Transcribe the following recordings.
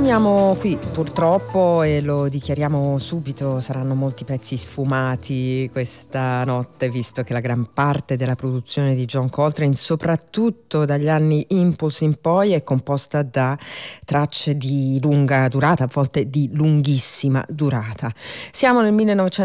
Torniamo qui purtroppo e lo dichiariamo subito, saranno molti pezzi sfumati questa notte, visto che la gran parte della produzione di John Coltrane, soprattutto dagli anni Impulse in poi, è composta da tracce di lunga durata, a volte di lunghissima durata. Siamo nel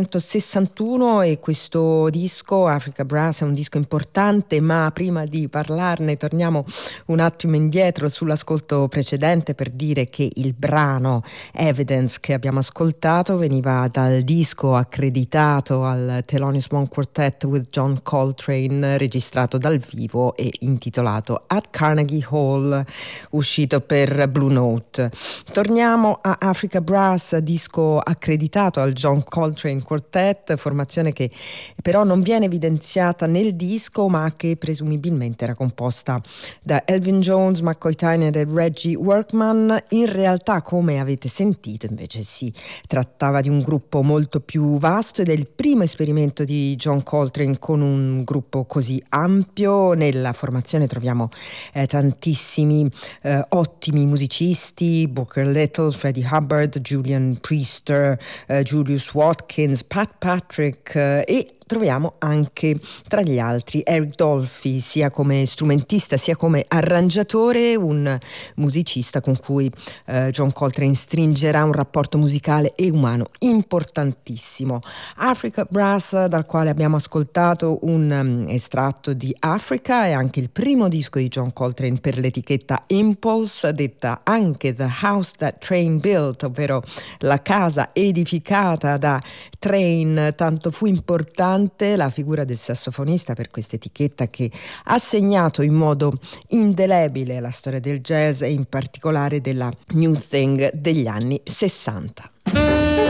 1961 e questo disco, Africa Brass, è un disco importante, ma prima di parlarne torniamo un attimo indietro sull'ascolto precedente per dire che il brano Evidence che abbiamo ascoltato veniva dal disco accreditato al Thelonious Monk Quartet with John Coltrane, registrato dal vivo e intitolato At Carnegie Hall, uscito per Blue Note. Torniamo a Africa Brass, disco accreditato al John Coltrane Quartet, formazione che però non viene evidenziata nel disco, ma che presumibilmente era composta da Elvin Jones, McCoy Tyner e Reggie Workman. In realtà, come avete sentito, invece si trattava di un gruppo molto più vasto ed è il primo esperimento di John Coltrane con un gruppo così ampio. Nella formazione troviamo tantissimi ottimi musicisti: Booker Little, Freddie Hubbard, Julian Priester, Julius Watkins, Pat Patrick e troviamo anche tra gli altri Eric Dolphy, sia come strumentista sia come arrangiatore, un musicista con cui John Coltrane stringerà un rapporto musicale e umano importantissimo. Africa Brass, dal quale abbiamo ascoltato un estratto di Africa, è anche il primo disco di John Coltrane per l'etichetta Impulse, detta anche The House That Train Built, ovvero la casa edificata da Train. Tanto fu importante la figura del sassofonista per questa etichetta, che ha segnato in modo indelebile la storia del jazz e in particolare della New Thing degli anni 60.